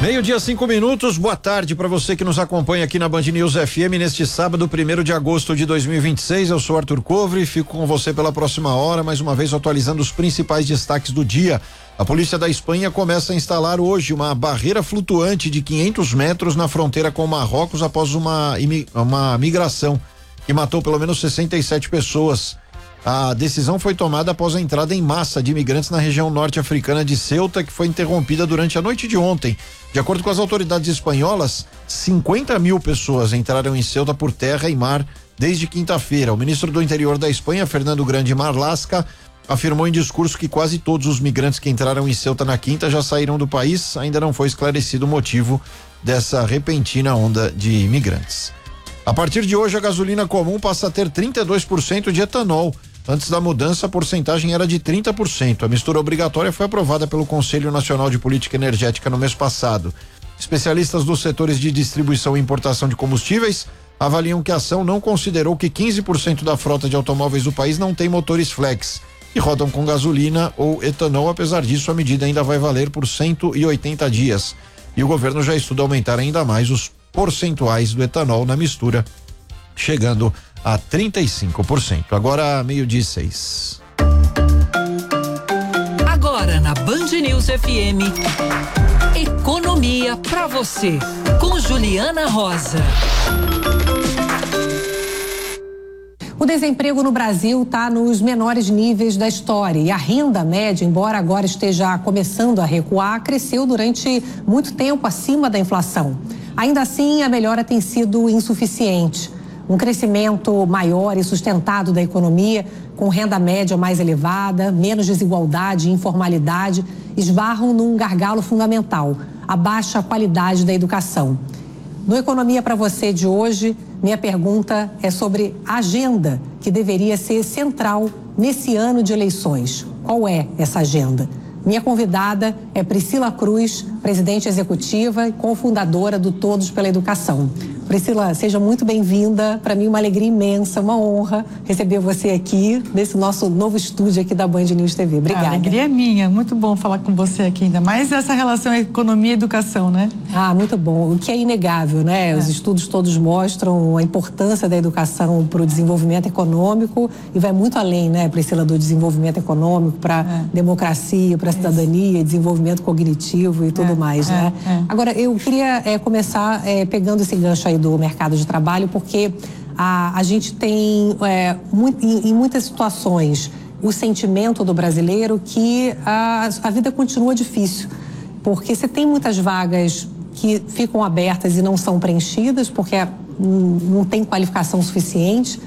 Meio-dia, 5 minutos. Boa tarde para você que nos acompanha aqui na Band News FM neste sábado, 1º de agosto de 2026. Eu sou Arthur Covre, fico com você pela próxima hora, mais uma vez atualizando os principais destaques do dia. A polícia da Espanha começa a instalar hoje uma barreira flutuante de 500 metros na fronteira com o Marrocos após uma migração que matou pelo menos 67 pessoas. A decisão foi tomada após a entrada em massa de imigrantes na região norte-africana de Ceuta, que foi interrompida durante a noite de ontem. De acordo com as autoridades espanholas, 50 mil pessoas entraram em Ceuta por terra e mar desde quinta-feira. O ministro do Interior da Espanha, Fernando Grande Marlaska, afirmou em discurso que quase todos os migrantes que entraram em Ceuta na quinta já saíram do país. Ainda não foi esclarecido o motivo dessa repentina onda de imigrantes. A partir de hoje, a gasolina comum passa a ter 32% de etanol. Antes da mudança, a porcentagem era de 30%. A mistura obrigatória foi aprovada pelo Conselho Nacional de Política Energética no mês passado. Especialistas dos setores de distribuição e importação de combustíveis avaliam que a ação não considerou que 15% da frota de automóveis do país não tem motores flex, que rodam com gasolina ou etanol. Apesar disso, a medida ainda vai valer por 180 dias. E o governo já estuda aumentar ainda mais os percentuais do etanol na mistura, chegando a 35%. Agora, 12:06. Agora na Band News FM, economia pra você, com Juliana Rosa. O desemprego no Brasil está nos menores níveis da história e a renda média, embora agora esteja começando a recuar, cresceu durante muito tempo acima da inflação. Ainda assim, a melhora tem sido insuficiente. Um crescimento maior e sustentado da economia, com renda média mais elevada, menos desigualdade e informalidade, esbarram num gargalo fundamental: a baixa qualidade da educação. No Economia para Você de hoje, minha pergunta é sobre a agenda que deveria ser central nesse ano de eleições. Qual é essa agenda? Minha convidada é Priscila Cruz, presidente executiva e cofundadora do Todos pela Educação. Priscila, seja muito bem-vinda. Para mim, uma alegria imensa, uma honra receber você aqui nesse nosso novo estúdio aqui da Band News TV. Obrigada. A alegria é minha, muito bom falar com você aqui, ainda mais essa relação economia e educação, né? Ah, muito bom. O que é inegável, né? Os estudos todos mostram a importância da educação para o desenvolvimento econômico e vai muito além, né, Priscila, do desenvolvimento econômico para democracia, para cidadania, desenvolvimento cognitivo e tudo mais, né? Agora, eu queria começar pegando esse gancho aí do mercado de trabalho, porque a gente tem em muitas situações o sentimento do brasileiro que a vida continua difícil, porque você tem muitas vagas que ficam abertas e não são preenchidas porque não tem qualificação suficiente.